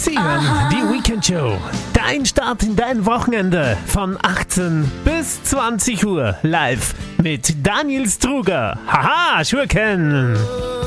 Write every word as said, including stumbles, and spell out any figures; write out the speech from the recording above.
Sie hören die Weekend Show. Dein Start in dein Wochenende von achtzehn bis zwanzig Uhr live mit Daniel Struger. Haha, Schurken!